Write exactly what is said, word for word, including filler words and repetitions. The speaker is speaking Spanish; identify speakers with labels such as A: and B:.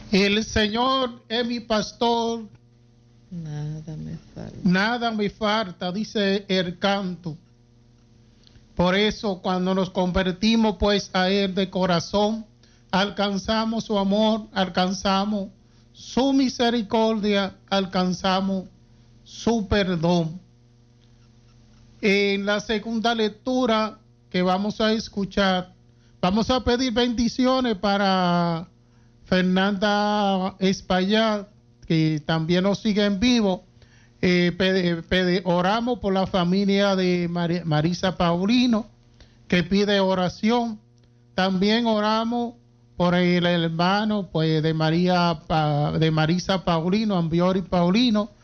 A: El Señor es mi pastor,
B: Nada me falta.
A: nada me falta, dice el canto. Por eso cuando nos convertimos pues a Él de corazón, alcanzamos su amor, alcanzamos su misericordia, alcanzamos su perdón. En la segunda lectura que vamos a escuchar, vamos a pedir bendiciones para Fernanda Espaillat, que también nos sigue en vivo. Eh, pede, pede, oramos por la familia de Mar Marisa Paulino, que pide oración. También oramos por el hermano pues, de, María, de Marisa Paulino, Ambiori Paulino,